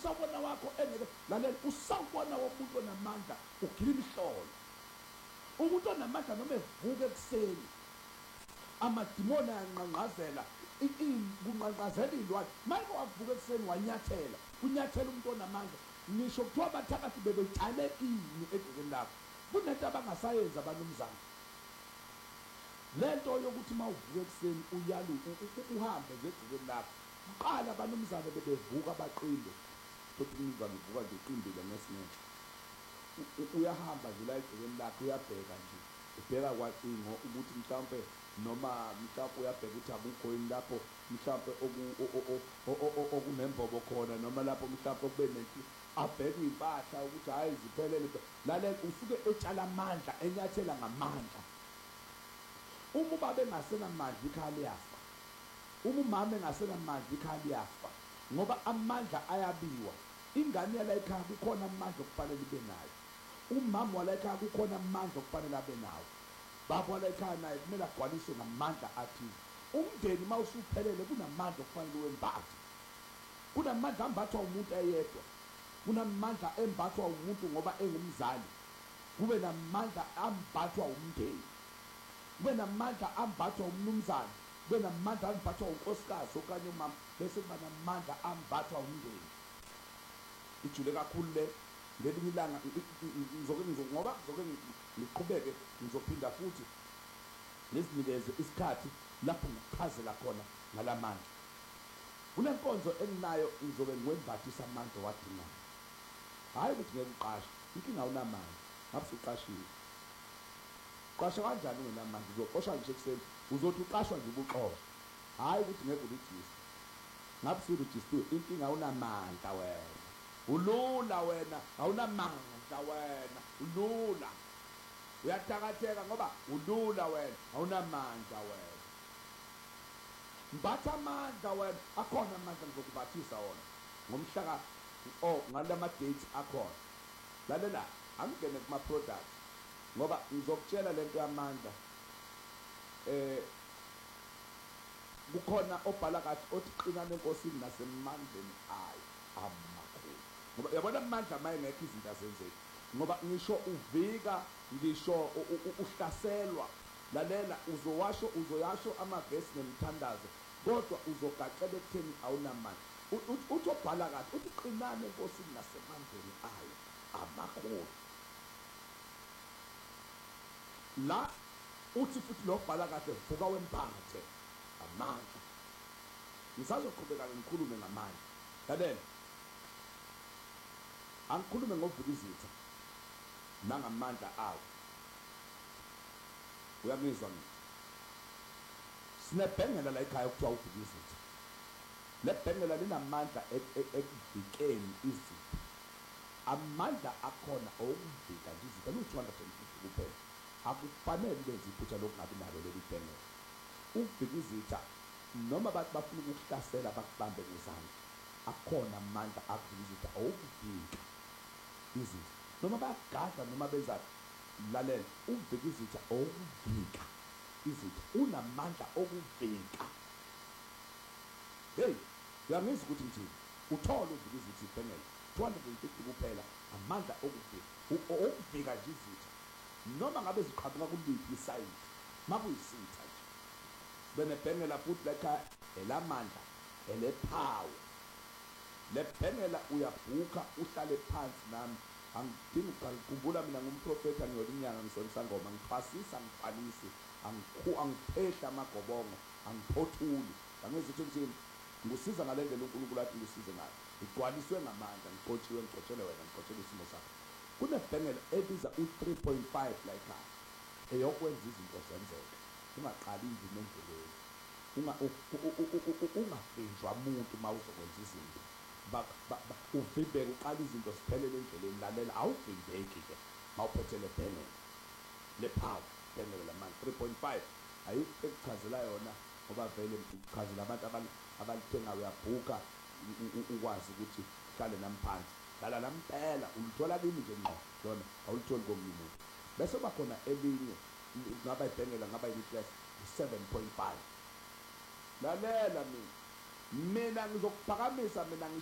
usawubona wakho engeke lalela usawubona womuntu onamandla ugila imihlolo. Umuntu onamandla noma evuka ekuseni amadimoni ayanqanqazela kunqanqazela iy'lwane. Manje wavuka ekuseni wanyathela kunyathela umuntu onamandla, ngisho kuthiwa abathakathi bebecale ini edleleni lakho. Kunento abangasayenzi abanumzana, lento yokuthi uma uvuka ekuseni uhambe nje edleleni lakho. Kuqala abanumzana bebevuka baqinde, futhi umzana uvuka nje uqindile ngesinye. Uyahamba nje la edleleni lakho uyabheka nje, ubheka kwacingo ukuthi mhlawumbe noma mhlawumbe uyabheka ukuthi akukho yini lapho mhlawumbe okunembobo khona, noma lapho mhlawumbe kube nento abheka iy'mpahla ukuthi hhayi ziphelele. Lalela usuke etshala amandla, enyathela ngamandla. Uma ubaba engasenamandla ikhaya liyafa, uma umama engasenamandla ikhaya liyafa, ngoba amandla ayabiwa. Ingane yala ekhaya kukhona amandla okufanele ibe nayo, umama wala ekhaya kukhona amandla okufanele abe nawo, baba wala ekhaya naye kumele agcwaliswe ngamandla athile. Umndeni uma usuphelele kunamandla okufanele uwembathe. Kunamandla ambathwa umuntu eyedwa, kunamandla embathwa umuntu ngoba engumzali, kube namandla ambathwa umndeni, kube namandla ambathwa umnumzane, kube namandla ambathwa unkosikazi okanye umama, bese kuba namandla ambathwa umndeni. Ijule kakhulu le ngelinye ilanga ngoba ngizoke ngiqhubeke, ngizophinda futhi ngizinikeze isikhathi lapho ngichazela khona ngalamandla. Kule nkonzo enginayo ngizobe ngiwembathisa amandla owadingayo, hhayi ukuthi ngeke uqashe. Inkinga awunamandla, ngabe usuqashiwe. Qasha kanjani ungenamandla? Uzoqoshwa nje ekuseni, uzothi uqashwa nje ubuxoshwa, hhayi ukuthi ngeke urejiste. Ngabe usurejistiwe, inkinga awunamandla wena. Ulula wena, awunamandla wena, ulula. Uyathakatheka ngoba ulula wena, awunamandla wena. Mbatha amandla wena, akhona amandla ngizokubathisa wona ngomhla ngalama dates akhona. Lalela, angingene kuma-products ngoba ngizokutshela lento yamandla. Kukhona obhala kathi othi qinani enkosini nasemandleni ayo amakhulu. Ngoba yabona amandla maye ngekho izinto azenzeki, ngoba ngisho uvika, ngisho uhlaselwa. Lalela, uzoyasho amavesi nemthandazo, kodwa uzogacela ekutheni awunamandla. Uthi obhala kathi uthi qinani enkosini nasemandleni ayo amakhulu. La uthi futhi lo bhala kahle vuka wempathe amandla. Ngisazoqhubeka ngikhulume ngamandla. Lalela, angikhulume ngovuka izitha nangamandla awo. Uyamizwa mina? Sinebhengela la ekhaya kuthiwa uvuka izitha. Le bhengela linamandla ekuvikeni izitha. Amandla akhona okuvika nje izitha lu-250 kuphela. Akufanele benze iphutha lokungabi nalo leli bhengela. Ukuvika izitha noma bathi bafuna ukukuhlasela bakubambe ngezandla, akhona amandla akuvika izitha okuvika izitha. Noma bayagada noma benza, lalela, ukuvika izitha okuvika izitha, unamandla okuvika. Hey, uyangizwa ukuthi ngithini? Uthole ukuvika izitha ibhengela 250 kuphela, amandla okuvika nje izitha. Noma ngabe ziqhamuka kuliphi isayidi, makuyisitha nje. Benebhengela futhi lekhaya elamandla, elephawu. Le bhengela uyabhuka uhlale phansi nami. Angidingi ukukhumbula mina ngumprofethi, angiyona inyanga, ngisonisa ngoma, ngiphasisa, ngiphalisi, angiphehla amagobongo, angiphothuli. Angizwa ukuthi ngithini? Ngusiza ngale ndlela uNkulunkulu athi ngisize ngayo. Ngigcwaliswe ngamandla, ngiqotshiwe, ngiqotshele wena, ngiqotshele isimo sakho. Kunebhengela ebiza u-3.5 la ekhaya, eyokwenza izinto zenzeke. Ungaqali indima endleleni, ungavinjwa muntu uma uzokwenza izinto. Uvimbeke, uqala izinto ziphelele endleleni. Lalela, awuvimbeki-ke ma uphethe le bhengela le-power, bhengela lamandla 3.5. Ayikho ekuchazela yona ngoba vele uchazela abantu abalithengayo. Uyabhuka ukwazi ukuthi hlale nami phansi, hlala nami impela. Ulithola kimi nje ngqo lona, awulitholi komunye umuntu. Bese kuba khona elinye, ngaba ibhengela, ngaba yi-class 7.5. Lalela, mina ngizokuphakamisa, mina